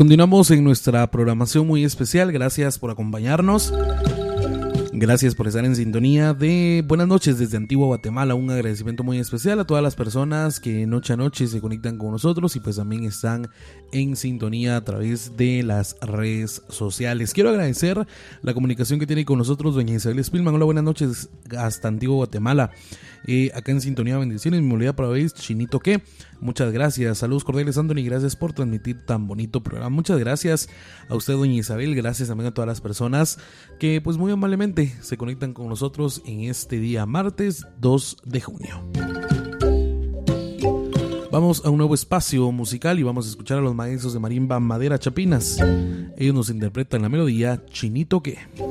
Continuamos en nuestra programación muy especial. Gracias por acompañarnos. Gracias por estar en sintonía de Buenas noches desde Antigua Guatemala. Un agradecimiento muy especial a todas las personas que noche a noche se conectan con nosotros y pues también están en sintonía a través de las redes sociales. Quiero agradecer la comunicación que tiene con nosotros doña Isabel Spillman. Hola, buenas noches hasta Antigua Guatemala. Acá en sintonía, bendiciones. Mi molida para hoy es Chinito que. Muchas gracias. Saludos cordiales, Anthony. Gracias por transmitir tan bonito programa. Muchas gracias a usted, doña Isabel. Gracias también a todas las personas que pues muy amablemente se conectan con nosotros en este día martes 2 de junio. Vamos a un nuevo espacio musical y vamos a escuchar a los maestros de marimba Madera Chapinas. Ellos nos interpretan la melodía Chinito que.